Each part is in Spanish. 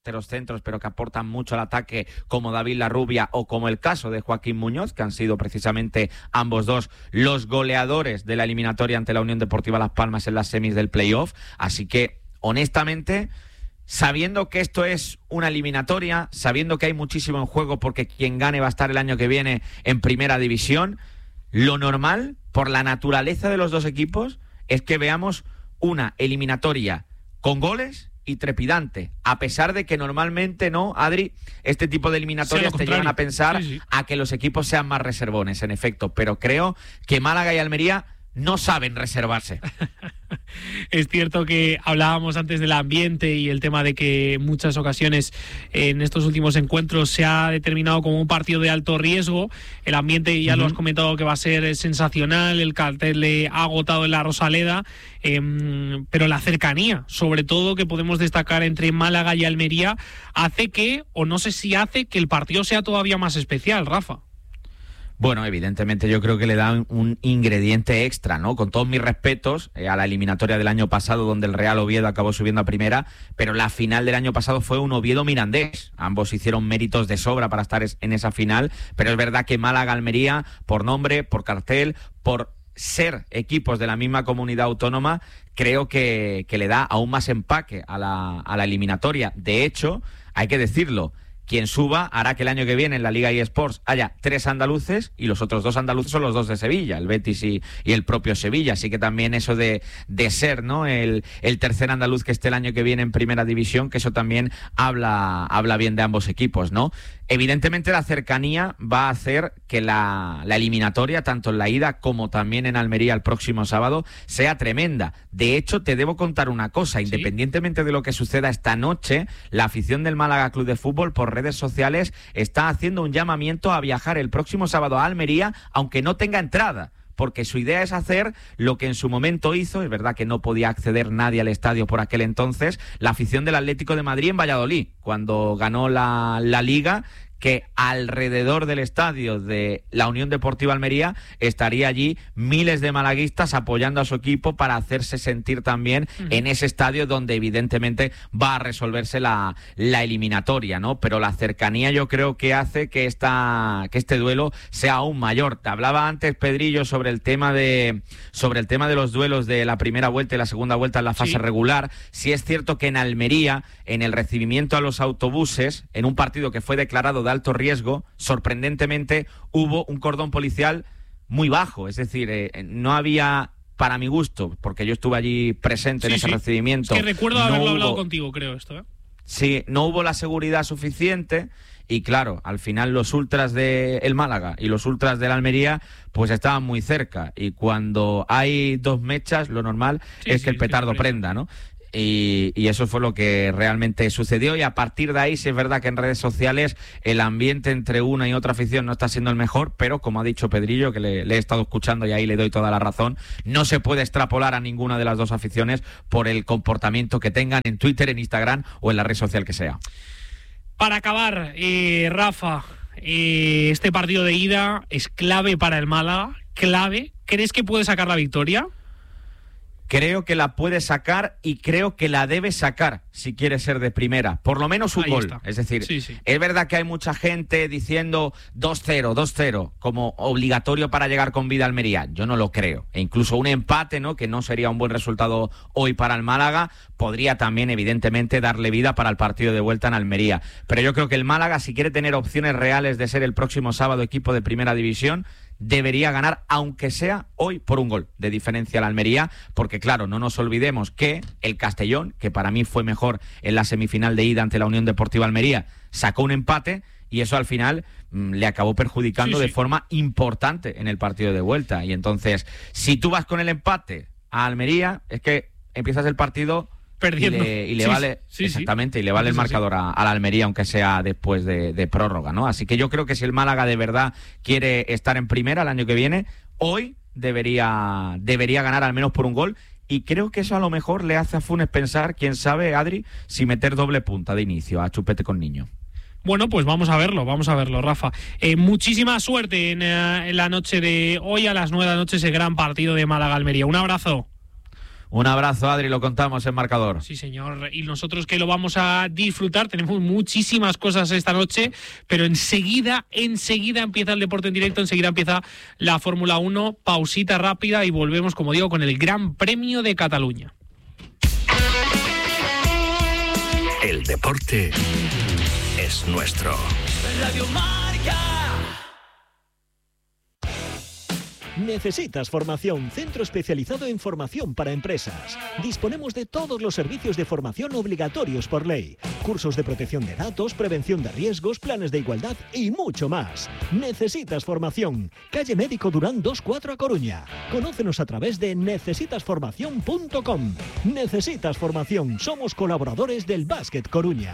los centros, pero que aportan mucho al ataque, como David Larrubia o como el caso de Joaquín Muñoz, que han sido precisamente ambos dos los goleadores de la eliminatoria ante la Unión Deportiva Las Palmas en las semis del playoff. Así que, honestamente, sabiendo que esto es una eliminatoria, sabiendo que hay muchísimo en juego porque quien gane va a estar el año que viene en primera división, lo normal, por la naturaleza de los dos equipos, es que veamos una eliminatoria con goles y trepidante, a pesar de que normalmente, ¿no, Adri? Este tipo de eliminatorias te llevan a pensar a que los equipos sean más reservones, en efecto, pero creo que Málaga y Almería no saben reservarse. Es cierto que hablábamos antes del ambiente y el tema de que en muchas ocasiones en estos últimos encuentros se ha determinado como un partido de alto riesgo. El ambiente, ya lo has comentado, que va a ser sensacional, el cartel le ha agotado en la Rosaleda, pero la cercanía, sobre todo, que podemos destacar entre Málaga y Almería, hace que, o no sé si hace que el partido sea todavía más especial, Rafa. Bueno, evidentemente yo creo que le da un ingrediente extra, ¿no? Con todos mis respetos a la eliminatoria del año pasado, donde el Real Oviedo acabó subiendo a primera, pero la final del año pasado fue un Oviedo-Mirandés. Ambos hicieron méritos de sobra para estar en esa final, pero es verdad que Málaga-Almería, por nombre, por cartel, por ser equipos de la misma comunidad autónoma, creo que le da aún más empaque a la eliminatoria. De hecho, hay que decirlo, quien suba hará que el año que viene en la Liga eSports haya 3 andaluces y los otros 2 andaluces son los 2 de Sevilla, el Betis y el propio Sevilla. Así que también eso de ser, ¿no?, el tercer andaluz que esté el año que viene en primera división, que eso también habla bien de ambos equipos, ¿no? Evidentemente la cercanía va a hacer que la eliminatoria, tanto en la ida como también en Almería el próximo sábado, sea tremenda. De hecho, te debo contar una cosa, independientemente de lo que suceda esta noche, la afición del Málaga Club de Fútbol por redes sociales está haciendo un llamamiento a viajar el próximo sábado a Almería, aunque no tenga entrada, porque su idea es hacer lo que en su momento hizo, es verdad que no podía acceder nadie al estadio por aquel entonces, la afición del Atlético de Madrid en Valladolid, cuando ganó la Liga, que alrededor del estadio de la Unión Deportiva Almería estaría allí miles de malaguistas apoyando a su equipo para hacerse sentir también en ese estadio donde evidentemente va a resolverse la eliminatoria, ¿no? Pero la cercanía yo creo que hace que este duelo sea aún mayor. Te hablaba antes, Pedrillo, sobre el tema de los duelos de la primera vuelta y la segunda vuelta en la fase regular. Sí es cierto que en Almería, en el recibimiento a los autobuses, en un partido que fue declarado de alto riesgo, sorprendentemente hubo un cordón policial muy bajo, es decir, no había, para mi gusto, porque yo estuve allí presente en ese recibimiento. Es que recuerdo haberlo hablado contigo, creo, esto, ¿eh? Sí, no hubo la seguridad suficiente y claro, al final los ultras del Málaga y los ultras de la Almería pues estaban muy cerca y cuando hay 2 mechas lo normal es que el petardo prenda, ¿no? Y eso fue lo que realmente sucedió, y a partir de ahí sí es verdad que en redes sociales el ambiente entre una y otra afición no está siendo el mejor, pero como ha dicho Pedrillo, que le he estado escuchando y ahí le doy toda la razón, no se puede extrapolar a ninguna de las dos aficiones por el comportamiento que tengan en Twitter, en Instagram o en la red social que sea. Para acabar, Rafa, este partido de ida es clave para el Málaga, clave. ¿Crees que puede sacar la victoria? Creo que la puede sacar y creo que la debe sacar si quiere ser de primera, por lo menos un Ahí gol. está. Es decir, es verdad que hay mucha gente diciendo 2-0 como obligatorio para llegar con vida a Almería. Yo no lo creo. E incluso un empate, ¿no?, que no sería un buen resultado hoy para el Málaga, podría también evidentemente darle vida para el partido de vuelta en Almería. Pero yo creo que el Málaga, si quiere tener opciones reales de ser el próximo sábado equipo de primera división, debería ganar, aunque sea hoy por un gol de diferencia a la Almería, porque claro, no nos olvidemos que el Castellón, que para mí fue mejor en la semifinal de ida ante la Unión Deportiva Almería, sacó un empate y eso al final le acabó perjudicando de forma importante en el partido de vuelta. Y entonces, si tú vas con el empate a Almería, es que empiezas el partido perdiendo y le vale exactamente, y le vale el marcador a la Almería, aunque sea después de prórroga, ¿no? Así que yo creo que si el Málaga de verdad quiere estar en primera el año que viene, hoy debería ganar al menos por un gol, y creo que eso a lo mejor le hace a Funes pensar, quién sabe, Adri, si meter doble punta de inicio a Chupete con Niño. Bueno, pues vamos a verlo, Rafa. Muchísima suerte en la noche de hoy a las 9 de la noche, ese gran partido de Málaga-Almería. Un abrazo. Un abrazo, Adri, lo contamos en Marcador. Sí, señor, y nosotros que lo vamos a disfrutar, tenemos muchísimas cosas esta noche, pero enseguida empieza el deporte en directo, enseguida empieza la Fórmula 1, pausita rápida y volvemos, como digo, con el Gran Premio de Cataluña. El deporte es nuestro. Radio Marca. ¿Necesitas formación? Centro especializado en formación para empresas. Disponemos de todos los servicios de formación obligatorios por ley. Cursos de protección de datos, prevención de riesgos, planes de igualdad y mucho más. ¿Necesitas formación? Calle Médico Durán 24 a Coruña. Conócenos a través de necesitasformación.com. Necesitas formación. Somos colaboradores del Básquet Coruña.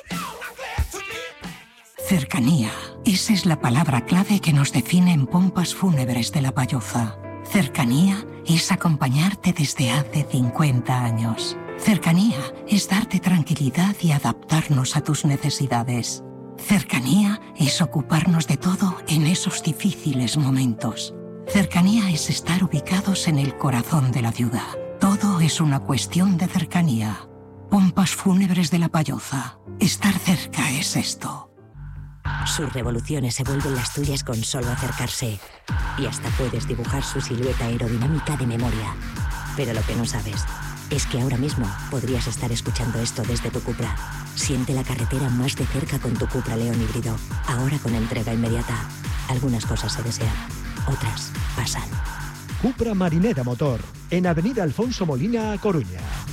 Cercanía. Esa es la palabra clave que nos define en Pompas Fúnebres de La Palloza. Cercanía es acompañarte desde hace 50 años. Cercanía es darte tranquilidad y adaptarnos a tus necesidades. Cercanía es ocuparnos de todo en esos difíciles momentos. Cercanía es estar ubicados en el corazón de la ciudad. Todo es una cuestión de cercanía. Pompas Fúnebres de La Palloza. Estar cerca es esto. Sus revoluciones se vuelven las tuyas con solo acercarse. Y hasta puedes dibujar su silueta aerodinámica de memoria. Pero lo que no sabes es que ahora mismo podrías estar escuchando esto desde tu Cupra. Siente la carretera más de cerca con tu Cupra León híbrido. Ahora con entrega inmediata. Algunas cosas se desean, otras pasan. Cupra Marinera Motor, en Avenida Alfonso Molina, A Coruña.